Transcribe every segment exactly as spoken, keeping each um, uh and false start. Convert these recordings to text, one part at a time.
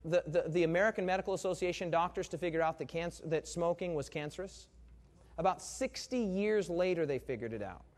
the, the, the American Medical Association doctors to figure out that, cancer, that smoking was cancerous? About sixty years later, they figured it out.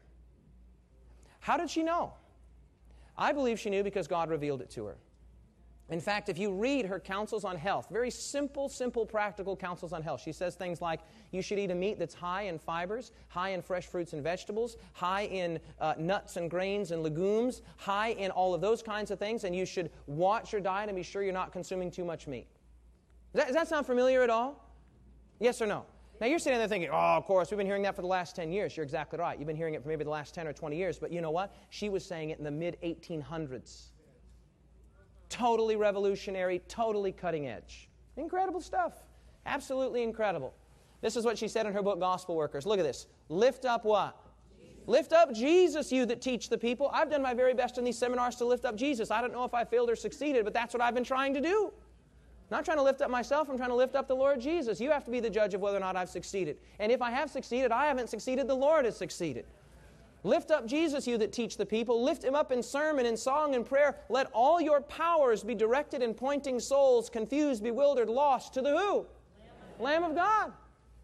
How did she know? I believe she knew because God revealed it to her. In fact, if you read her counsels on health, very simple, simple, practical counsels on health, she says things like, you should eat a meat that's high in fibers, high in fresh fruits and vegetables, high in uh, nuts and grains and legumes, high in all of those kinds of things, and you should watch your diet and be sure you're not consuming too much meat. Does that, does that sound familiar at all? Yes or no? Now you're sitting there thinking, oh, of course, we've been hearing that for the last ten years. You're exactly right. You've been hearing it for maybe the last ten or twenty years, but you know what? She was saying it in the mid eighteen hundreds. Totally revolutionary, totally cutting edge. Incredible stuff. Absolutely incredible. This is what she said in her book, Gospel Workers. Look at this. Lift up what? Jesus. Lift up Jesus, you that teach the people. I've done my very best in these seminars to lift up Jesus. I don't know if I failed or succeeded, but that's what I've been trying to do. I'm not trying to lift up myself. I'm trying to lift up the Lord Jesus. You have to be the judge of whether or not I've succeeded. And if I have succeeded, I haven't succeeded. The Lord has succeeded. Lift up Jesus, you that teach the people. Lift Him up in sermon, in song, and prayer. Let all your powers be directed in pointing souls, confused, bewildered, lost, to the who? Lamb, Lamb of God.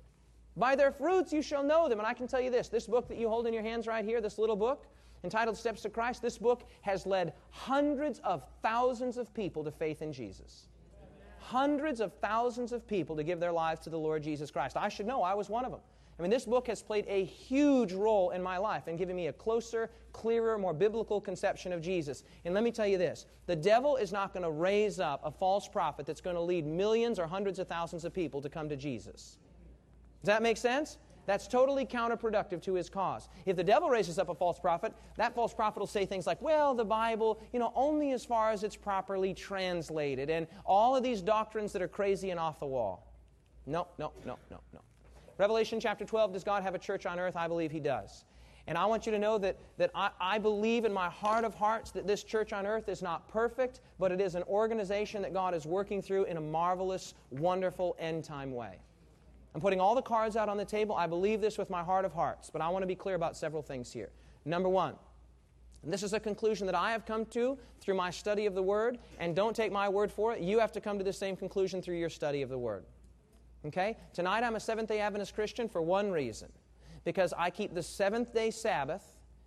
By their fruits you shall know them. And I can tell you this, this book that you hold in your hands right here, this little book, entitled Steps to Christ, this book has led hundreds of thousands of people to faith in Jesus. Hundreds of thousands of people to give their lives to the Lord Jesus Christ. I should know, I was one of them. I mean, this book has played a huge role in my life in giving me a closer, clearer, more biblical conception of Jesus. And let me tell you this, the devil is not going to raise up a false prophet that's going to lead millions or hundreds of thousands of people to come to Jesus. Does that make sense? That's totally counterproductive to his cause. If the devil raises up a false prophet, that false prophet will say things like, well, the Bible, you know, only as far as it's properly translated, and all of these doctrines that are crazy and off the wall. No, no, no, no, no. Revelation chapter twelve, does God have a church on earth? I believe He does. And I want you to know that, that I, I believe in my heart of hearts that this church on earth is not perfect, but it is an organization that God is working through in a marvelous, wonderful, end-time way. I'm putting all the cards out on the table. I believe this with my heart of hearts, but I want to be clear about several things here. Number one, and this is a conclusion that I have come to through my study of the Word, and don't take my word for it. You have to come to the same conclusion through your study of the Word. Okay? Tonight I'm a Seventh-day Adventist Christian for one reason. Because I keep the seventh-day Sabbath.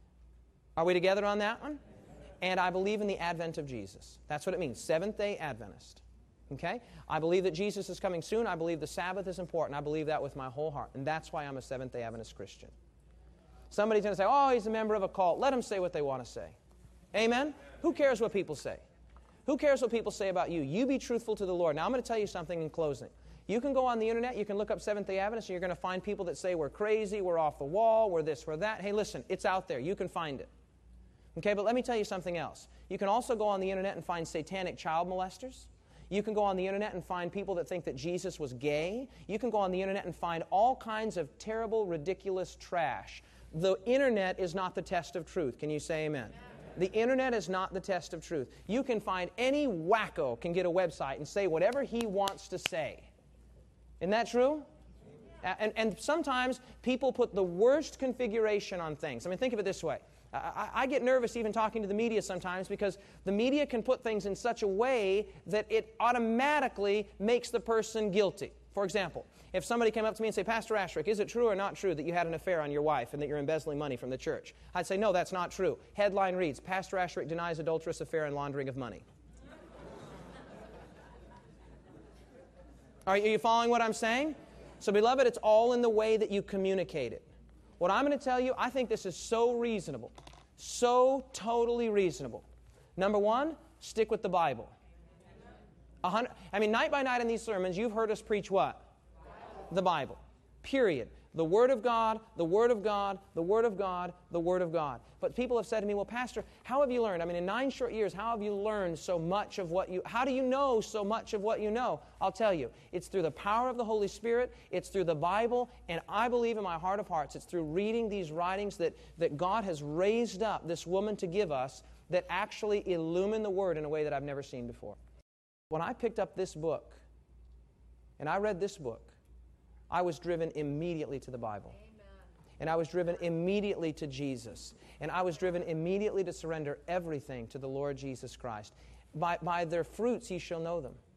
Are we together on that one? And I believe in the advent of Jesus. That's what it means, Seventh-day Adventist. Okay? I believe that Jesus is coming soon. I believe the Sabbath is important. I believe that with my whole heart. And that's why I'm a Seventh-day Adventist Christian. Somebody's going to say, oh, he's a member of a cult. Let them say what they want to say. Amen? Who cares what people say? Who cares what people say about you? You be truthful to the Lord. Now, I'm going to tell you something in closing. You can go on the internet, you can look up Seventh-day Adventists, and you're going to find people that say we're crazy, we're off the wall, we're this, we're that. Hey, listen, it's out there. You can find it. Okay, but let me tell you something else. You can also go on the internet and find satanic child molesters. You can go on the internet and find people that think that Jesus was gay. You can go on the internet and find all kinds of terrible, ridiculous trash. The internet is not the test of truth. Can you say amen? The internet is not the test of truth. You can find any wacko can get a website and say whatever he wants to say. Isn't that true? And, and sometimes people put the worst configuration on things. I mean, think of it this way. I, I get nervous even talking to the media sometimes because the media can put things in such a way that it automatically makes the person guilty. For example, if somebody came up to me and said, Pastor Ashrick, is it true or not true that you had an affair on your wife and that you're embezzling money from the church? I'd say, no, that's not true. Headline reads, Pastor Ashrick denies adulterous affair and laundering of money. Are you following what I'm saying? So, beloved, it's all in the way that you communicate it. What I'm going to tell you, I think this is so reasonable, so totally reasonable. Number one, stick with the Bible. A hundred, I mean, night by night in these sermons, you've heard us preach what? The Bible. Period. The Word of God, the Word of God, the Word of God, the Word of God. But people have said to me, well, Pastor, how have you learned? I mean, in nine short years, how have you learned so much of what you, how do you know so much of what you know? I'll tell you, it's through the power of the Holy Spirit, it's through the Bible, and I believe in my heart of hearts, it's through reading these writings that, that God has raised up this woman to give us that actually illumine the Word in a way that I've never seen before. When I picked up this book, and I read this book, I was driven immediately to the Bible. Amen. And I was driven immediately to Jesus. And I was driven immediately to surrender everything to the Lord Jesus Christ. By, by their fruits ye shall know them.